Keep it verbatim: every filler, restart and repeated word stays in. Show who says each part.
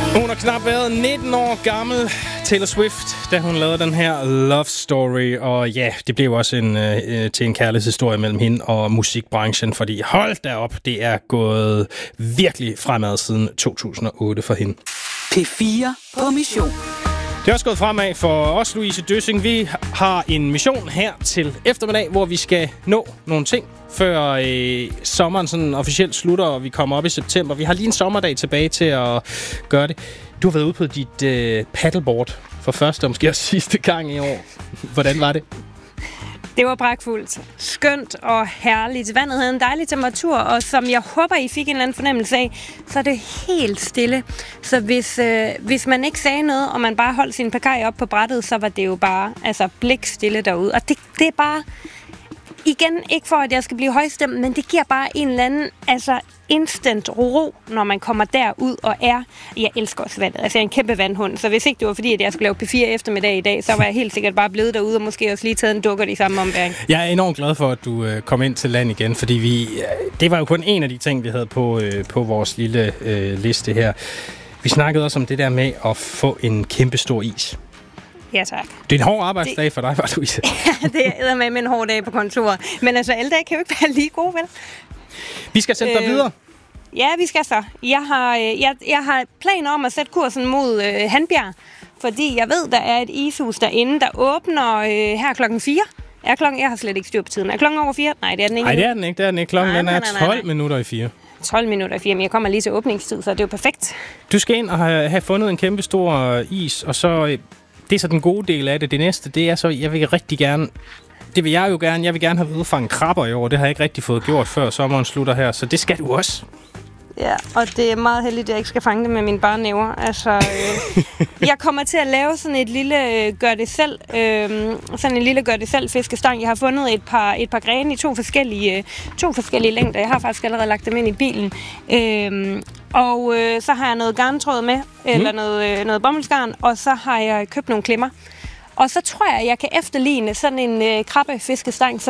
Speaker 1: Hun har knap været nitten år gammel, Taylor Swift, da hun lavede den her Love Story. Og ja, det blev også en, øh, til en kærlighedshistorie mellem hende og musikbranchen, fordi hold da op, det er gået virkelig fremad siden to tusind og otte for hende.
Speaker 2: P fire på mission.
Speaker 1: Det er også gået fremad for os, Louise Døssing. Vi har en mission her til eftermiddag, hvor vi skal nå nogle ting, før øh, sommeren sådan officielt slutter, og vi kommer op i september. Vi har lige en sommerdag tilbage til at gøre det. Du har været ude på dit øh, paddleboard for første og måske også sidste gang i år. Hvordan var det?
Speaker 3: Det var pragtfuldt, skønt og herligt. Vandet havde en dejlig temperatur, og som jeg håber, I fik en eller anden fornemmelse af, så er det helt stille. Så hvis, øh, hvis man ikke sagde noget, og man bare holdt sin pagaj op på brættet, så var det jo bare altså, blikstille derude. Og det, det er bare, igen, ikke for at jeg skal blive højstemt, men det giver bare en eller anden altså, instant ro, når man kommer derud og er. Jeg elsker også vandet. Altså, jeg er en kæmpe vandhund, så hvis ikke det var fordi, at jeg skulle lave P fire eftermiddag i dag, så var jeg helt sikkert bare blevet derude og måske også lige taget en dukker i samme ombæring.
Speaker 1: Jeg er enormt glad for, at du øh, kom ind til land igen, fordi vi, øh, det var jo kun en af de ting, vi havde på, øh, på vores lille øh, liste her. Vi snakkede også om det der med at få en kæmpe stor is.
Speaker 3: Ja, tak.
Speaker 1: Det er en hård arbejdsdag det... for dig, var Louise.
Speaker 3: Ja, det er med med en hård dag på kontoret. Men altså, alle dage kan jo ikke være lige gode, vel?
Speaker 1: Vi skal sætte dig øh, videre.
Speaker 3: Ja, vi skal så. Jeg har, jeg, jeg har planer om at sætte kursen mod øh, Handbjerg, fordi jeg ved, der er et ishus derinde, der åbner øh, her klokken fire. Er klokken, jeg har slet ikke styr på tiden. Er klokken over fire? Nej, det er den ikke.
Speaker 1: Nej, det er den ikke. Det er den ikke. Klokken nej, nej, nej, nej, nej. er tolv minutter i fire.
Speaker 3: tolv minutter i fire, men jeg kommer lige til åbningstid, så det er jo perfekt.
Speaker 1: Du skal ind og have, have fundet en kæmpe stor is, og så... Det er så den gode del af det. Det næste, det er så, jeg vil rigtig gerne... Det vil jeg jo gerne. Jeg vil gerne have udfanget krabber i år. Det har jeg ikke rigtig fået gjort før sommeren slutter her, så det skal du også.
Speaker 3: Ja, og det er meget heldigt, at jeg ikke skal fange det med mine barnæver. Altså, øh, jeg kommer til at lave sådan et lille øh, gør-det-selv, øh, sådan en lille gør-det-selv fiskestang. Jeg har fundet et par, et par grene i to forskellige, øh, to forskellige længder. Jeg har faktisk allerede lagt dem ind i bilen. Øh, og øh, så har jeg noget garntråd med, eller mm. noget, øh, noget bomuldsgarn, og så har jeg købt nogle klemmer. Og så tror jeg, at jeg kan efterligne sådan en øh, krabbefiskestang,